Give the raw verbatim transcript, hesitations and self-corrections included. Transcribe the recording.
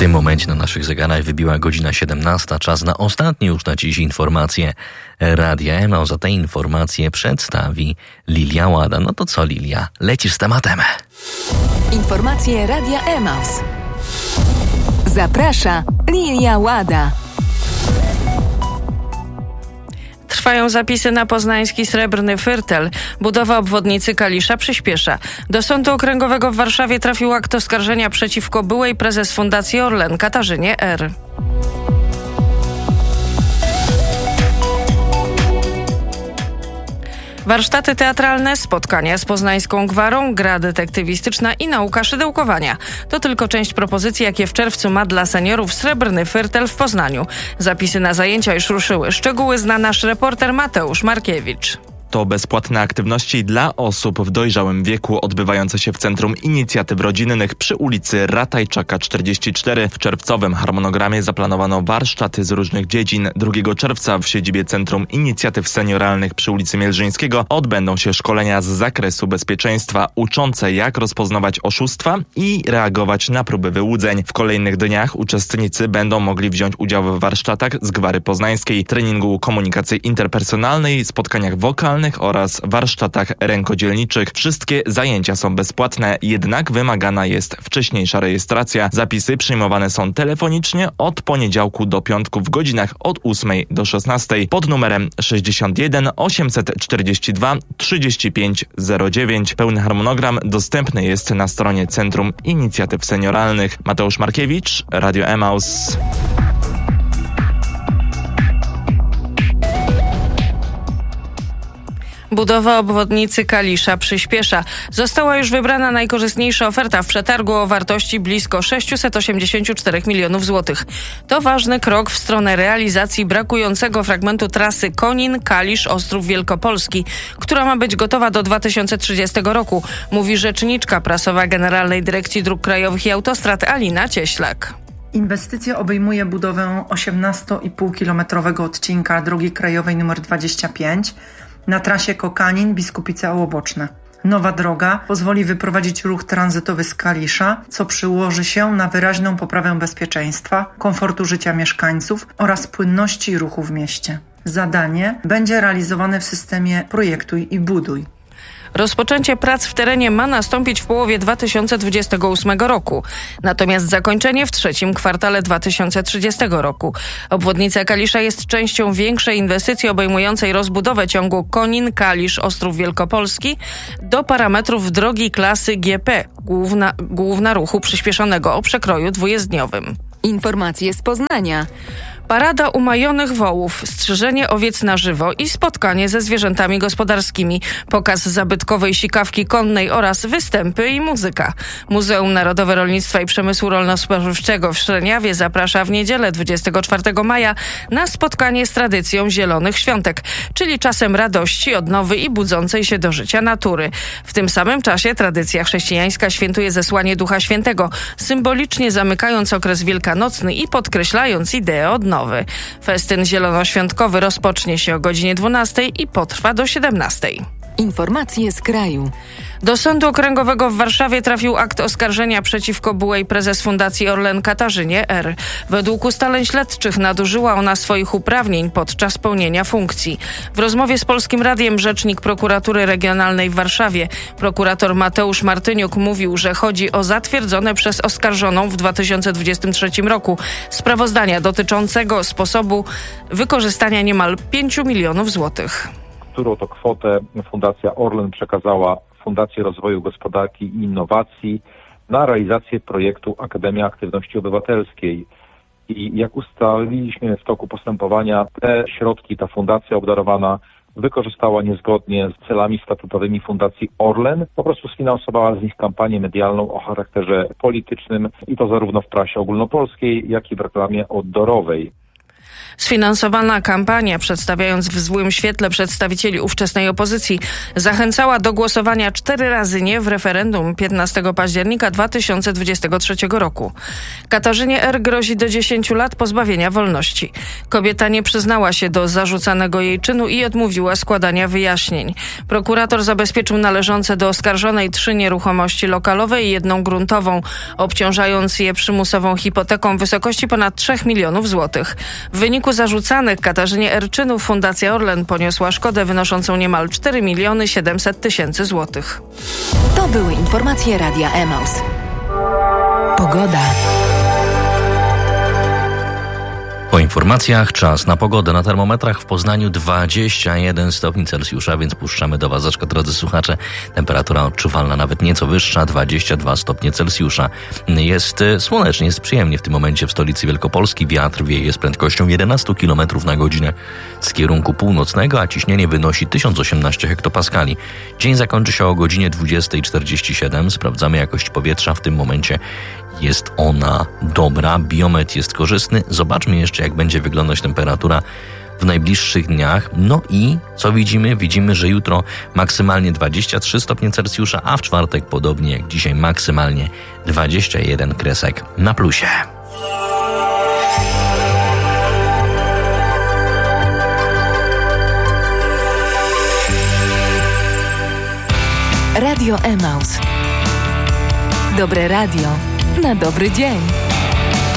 tym momencie na naszych zegarach wybiła godzina siedemnasta. Czas na ostatnie już na dziś informacje Radia Emaus. Za te informacje przedstawi Lilia Łada. No to co, Lilia? Lecisz z tematem. Informacje Radia Emaus. Zaprasza Lilia Łada. Trwają zapisy na poznański Srebrny Fyrtel. Budowa obwodnicy Kalisza przyspiesza. Do Sądu Okręgowego w Warszawie trafił akt oskarżenia przeciwko byłej prezes Fundacji Orlen Katarzynie R. Warsztaty teatralne, spotkania z poznańską gwarą, gra detektywistyczna i nauka szydełkowania. To tylko część propozycji, jakie w czerwcu ma dla seniorów Srebrny Fyrtel w Poznaniu. Zapisy na zajęcia już ruszyły. Szczegóły zna nasz reporter Mateusz Markiewicz. To bezpłatne aktywności dla osób w dojrzałym wieku odbywające się w Centrum Inicjatyw Rodzinnych przy ulicy Ratajczaka czterdzieści cztery. W czerwcowym harmonogramie zaplanowano warsztaty z różnych dziedzin. drugiego czerwca w siedzibie Centrum Inicjatyw Senioralnych przy ulicy Mielżyńskiego odbędą się szkolenia z zakresu bezpieczeństwa uczące, jak rozpoznawać oszustwa i reagować na próby wyłudzeń. W kolejnych dniach uczestnicy będą mogli wziąć udział w warsztatach z gwary poznańskiej, treningu komunikacji interpersonalnej, spotkaniach wokalnych oraz warsztatach rękodzielniczych. Wszystkie zajęcia są bezpłatne, jednak wymagana jest wcześniejsza rejestracja. Zapisy przyjmowane są telefonicznie od poniedziałku do piątku w godzinach od ósmej do szesnastej pod numerem sześćdziesiąt jeden osiemset czterdzieści dwa trzydzieści pięć zero dziewięć. Pełny harmonogram dostępny jest na stronie Centrum Inicjatyw Senioralnych. Mateusz Markiewicz, Radio Emaus. Budowa obwodnicy Kalisza przyspiesza. Została już wybrana najkorzystniejsza oferta w przetargu o wartości blisko sześćset osiemdziesiąt cztery milionów złotych. To ważny krok w stronę realizacji brakującego fragmentu trasy Konin-Kalisz-Ostrów Wielkopolski, która ma być gotowa do dwa tysiące trzydziestego roku, mówi rzeczniczka prasowa Generalnej Dyrekcji Dróg Krajowych i Autostrad Alina Cieślak. Inwestycja obejmuje budowę osiemnastokilometrowego odcinka drogi krajowej nr dwadzieścia pięć na trasie Kokanin-Biskupice-Ołoboczne. Nowa droga pozwoli wyprowadzić ruch tranzytowy z Kalisza, co przyłoży się na wyraźną poprawę bezpieczeństwa, komfortu życia mieszkańców oraz płynności ruchu w mieście. Zadanie będzie realizowane w systemie projektuj i buduj. Rozpoczęcie prac w terenie ma nastąpić w połowie dwa tysiące dwudziestego ósmego roku, natomiast zakończenie w trzecim kwartale dwa tysiące trzydziestego roku. Obwodnica Kalisza jest częścią większej inwestycji obejmującej rozbudowę ciągu Konin-Kalisz-Ostrów Wielkopolski do parametrów drogi klasy G P, główna, główna ruchu przyspieszonego o przekroju dwujezdniowym. Informacje z Poznania. Parada umajonych wołów, strzyżenie owiec na żywo i spotkanie ze zwierzętami gospodarskimi, pokaz zabytkowej sikawki konnej oraz występy i muzyka. Muzeum Narodowe Rolnictwa i Przemysłu Rolno-Spożywczego w Szreniawie zaprasza w niedzielę dwudziestego czwartego maja na spotkanie z tradycją Zielonych Świątek, czyli czasem radości, odnowy i budzącej się do życia natury. W tym samym czasie tradycja chrześcijańska świętuje zesłanie Ducha Świętego, symbolicznie zamykając okres wielkanocny i podkreślając ideę odnowy. Festyn zielonoświątkowy rozpocznie się o godzinie dwunastej i potrwa do siedemnastej. Informacje z kraju. Do Sądu Okręgowego w Warszawie trafił akt oskarżenia przeciwko byłej prezes Fundacji Orlen Katarzynie R. Według ustaleń śledczych nadużyła ona swoich uprawnień podczas pełnienia funkcji. W rozmowie z Polskim Radiem rzecznik Prokuratury Regionalnej w Warszawie, prokurator Mateusz Martyniuk, mówił, że chodzi o zatwierdzone przez oskarżoną w dwa tysiące dwudziestym trzecim roku sprawozdania dotyczącego sposobu wykorzystania niemal pięciu milionów złotych. Którą to kwotę Fundacja Orlen przekazała Fundacji Rozwoju Gospodarki i Innowacji na realizację projektu Akademia Aktywności Obywatelskiej. I jak ustaliliśmy w toku postępowania, te środki ta fundacja obdarowana wykorzystała niezgodnie z celami statutowymi Fundacji Orlen. Po prostu sfinansowała z nich kampanię medialną o charakterze politycznym i to zarówno w prasie ogólnopolskiej, jak i w reklamie outdoorowej. Sfinansowana kampania, przedstawiając w złym świetle przedstawicieli ówczesnej opozycji, zachęcała do głosowania cztery razy nie w referendum piętnastego października dwa tysiące dwudziestego trzeciego roku. Katarzynie R. grozi do dziesięciu lat pozbawienia wolności. Kobieta nie przyznała się do zarzucanego jej czynu i odmówiła składania wyjaśnień. Prokurator zabezpieczył należące do oskarżonej trzy nieruchomości lokalowe i jedną gruntową, obciążając je przymusową hipoteką w wysokości ponad trzech milionów złotych. W wyniku zarzucanych Katarzynie R. czynów Fundacja Orlen poniosła szkodę wynoszącą niemal cztery miliony siedemset tysięcy złotych. To były informacje Radia Emaus. Pogoda. Po informacjach czas na pogodę. Na termometrach w Poznaniu dwadzieścia jeden stopni Celsjusza, więc puszczamy do Was, drodzy słuchacze. Temperatura odczuwalna nawet nieco wyższa, dwadzieścia dwa stopnie Celsjusza. Jest słonecznie, jest przyjemnie w tym momencie w stolicy Wielkopolski. Wiatr wieje z prędkością jedenaście kilometrów na godzinę z kierunku północnego, a ciśnienie wynosi tysiąc osiemnaście hektopaskali. Dzień zakończy się o godzinie dwudziesta czterdzieści siedem. Sprawdzamy jakość powietrza w tym momencie. Jest ona dobra, biometr jest korzystny. Zobaczmy jeszcze, jak będzie wyglądać temperatura w najbliższych dniach. No i co widzimy? Widzimy, że jutro maksymalnie dwadzieścia trzy stopnie Celsjusza, a w czwartek podobnie jak dzisiaj maksymalnie dwadzieścia jeden kresek na plusie. Radio Emaus. Dobre radio na dobry dzień.